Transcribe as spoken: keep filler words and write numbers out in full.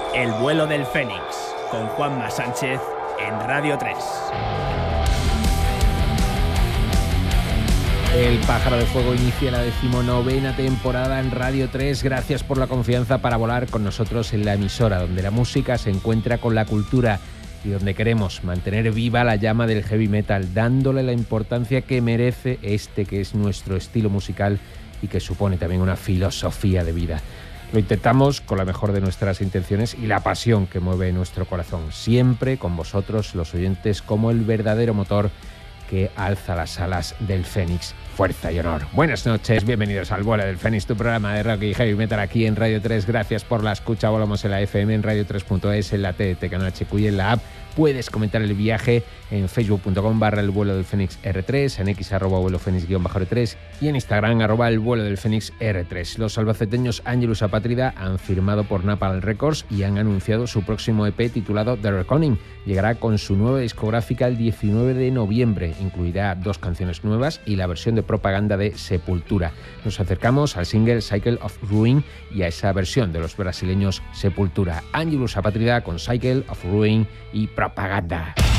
El vuelo del Fénix, con Juanma Sánchez en Radio tres. El Pájaro de Fuego inicia la decimonovena temporada en Radio tres. Gracias por la confianza para volar con nosotros en la emisora, donde la música se encuentra con la cultura y donde queremos mantener viva la llama del heavy metal, dándole la importancia que merece este que es nuestro estilo musical y que supone también una filosofía de vida. Lo intentamos con la mejor de nuestras intenciones y la pasión que mueve nuestro corazón, siempre con vosotros, los oyentes, como el verdadero motor que alza las alas del Fénix. Fuerza y honor. Buenas noches, bienvenidos al Vuelo del Fénix, tu programa de rock y heavy metal aquí en Radio tres. Gracias por la escucha. Volamos en la F M, en radio tres punto es, en la T D T, Canal H Q y en la app. Puedes comentar el viaje en facebook punto com barra el vuelo del Fénix R tres, en X arroba vuelo fénix guión bajo R tres y en Instagram arroba el vuelo del Fénix R tres. Los albaceteños Angelus Apátrida han firmado por Napalm Records y han anunciado su próximo E P titulado The Reckoning. Llegará con su nueva discográfica el diecinueve de noviembre. Incluirá dos canciones nuevas y la versión de propaganda de Sepultura. Nos acercamos al single Cycle of Ruin y a esa versión de los brasileños Sepultura. Angelus Apátrida con Cycle of Ruin y Propaganda.